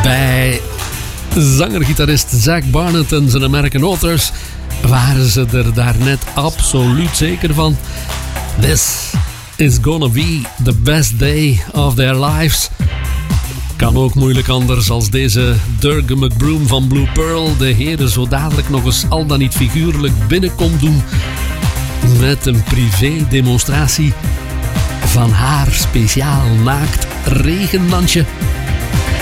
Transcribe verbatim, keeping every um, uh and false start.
Bij zanger-gitarist Zach Barnett en zijn American Authors waren ze er daarnet absoluut zeker van. This is gonna be the best day of their lives. Kan ook moeilijk anders als deze Durga McBroom van Blue Pearl de heren zo dadelijk nog eens al dan niet figuurlijk binnenkomt doen met een privé-demonstratie van haar speciaal naakt regendansje.